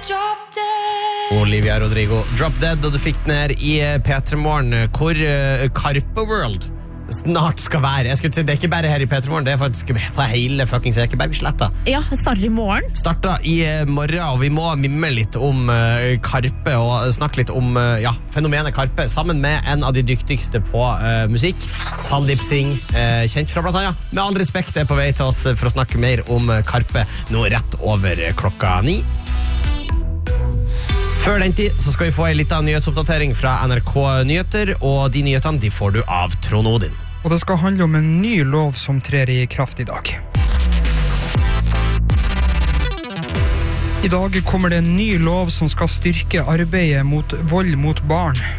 Olivia Rodrigo, Drop Dead, og du fikk den her i P3 Morgen, hvor Karpe World snart skal være. Jeg skulle si, det er ikke bare her i P3 Morgen, det er faktisk på hele fuckings Ekebergsletta. Ja, starter i morgen. Starter i morgen, og vi må mimre litt om Karpe, og snakke litt om fenomenet Karpe, sammen med en av de dyktigste på musikk, Sandeep Singh, kjent fra blant annet. Med all respekt er på vei til oss for å snakke mer om Karpe, nå rett over 9:00. Før den tid så skal vi få en liten nyhetsoppdatering fra NRK Nyheter, og de nyhetene de får du av Trond Odin. Og det skal handle om en ny lov som trer i kraft i dag. I dag kommer det en ny lov som skal styrke arbeidet mot vold mot barn.